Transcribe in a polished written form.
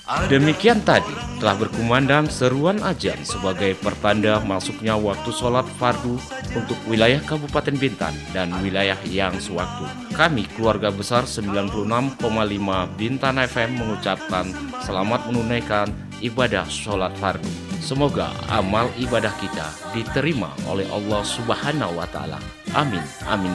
Demikian tadi telah berkumandang seruan azan sebagai pertanda masuknya waktu sholat fardu untuk wilayah Kabupaten Bintan dan wilayah yang sewaktu. Kami keluarga besar 96,5 Bintan FM mengucapkan selamat menunaikan ibadah sholat fardu. Semoga amal ibadah kita diterima oleh Allah Subhanahu wa Ta'ala. Amin. Amin.